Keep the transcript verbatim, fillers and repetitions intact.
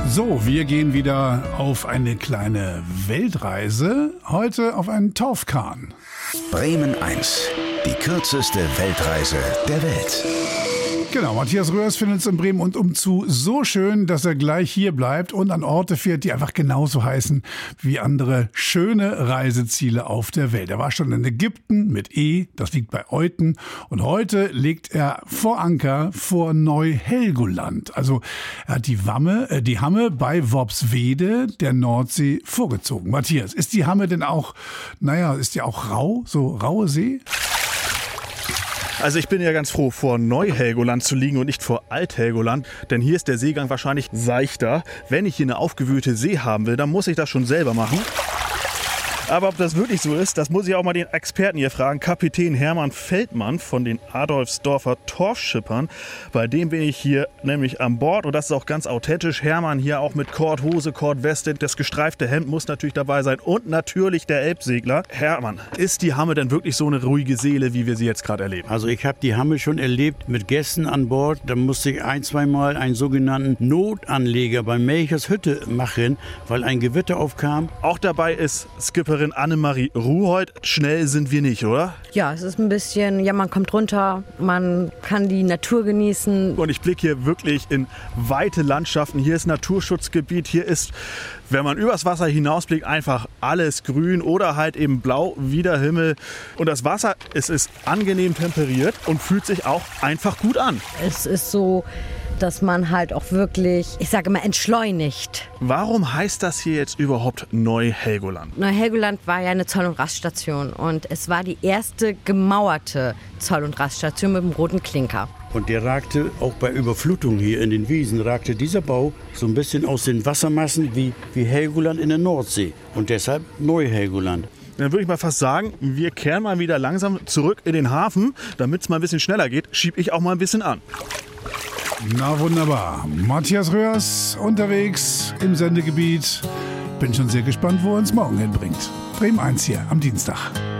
So, wir gehen wieder auf eine kleine Weltreise. Heute auf einen Torfkahn. Bremen eins, die kürzeste Weltreise der Welt. Genau, Matthias Röhrs findet es in Bremen und umzu so schön, dass er gleich hier bleibt und an Orte fährt, die einfach genauso heißen wie andere schöne Reiseziele auf der Welt. Er war schon in Ägypten mit E, das liegt bei Euten. Und heute legt er vor Anker vor Neu-Helgoland. Also er hat die Wamme, äh, die Hamme bei Worpswede der Nordsee vorgezogen. Matthias, ist die Hamme denn auch, naja, ist die auch rau, so raue See? Also ich bin ja ganz froh, vor Neu-Helgoland zu liegen und nicht vor Alt-Helgoland, denn hier ist der Seegang wahrscheinlich seichter. Wenn ich hier eine aufgewühlte See haben will, dann muss ich das schon selber machen. Aber ob das wirklich so ist, das muss ich auch mal den Experten hier fragen. Kapitän Hermann Feldmann von den Adolfsdorfer Torfschippern. Bei dem bin ich hier nämlich an Bord und das ist auch ganz authentisch. Hermann hier auch mit Korthose, Kordweste. Das gestreifte Hemd muss natürlich dabei sein und natürlich der Elbsegler. Hermann, ist die Hamme denn wirklich so eine ruhige Seele, wie wir sie jetzt gerade erleben? Also ich habe die Hamme schon erlebt mit Gästen an Bord. Da musste ich ein, zweimal einen sogenannten Notanleger bei Melchers Hütte machen, weil ein Gewitter aufkam. Auch dabei ist Skipper Annemarie Ruholt. Schnell sind wir nicht, oder? Ja, es ist ein bisschen, ja, man kommt runter, man kann die Natur genießen. Und ich blicke hier wirklich in weite Landschaften. Hier ist Naturschutzgebiet, hier ist, wenn man übers Wasser hinausblickt, einfach alles grün oder halt eben blau wie der Himmel. Und das Wasser, es ist angenehm temperiert und fühlt sich auch einfach gut an. Es ist so, dass man halt auch wirklich, ich sage immer, entschleunigt. Warum heißt das hier jetzt überhaupt Neu-Helgoland? Neu-Helgoland war ja eine Zoll- und Raststation und es war die erste gemauerte Zoll- und Raststation mit dem roten Klinker. Und der ragte auch bei Überflutung hier in den Wiesen, ragte dieser Bau so ein bisschen aus den Wassermassen wie, wie Helgoland in der Nordsee. Und deshalb Neu-Helgoland. Dann würde ich mal fast sagen, wir kehren mal wieder langsam zurück in den Hafen. Damit es mal ein bisschen schneller geht, schiebe ich auch mal ein bisschen an. Na wunderbar. Matthias Röhrs unterwegs im Sendegebiet. Bin schon sehr gespannt, wo er uns morgen hinbringt. Bremen eins hier am Dienstag.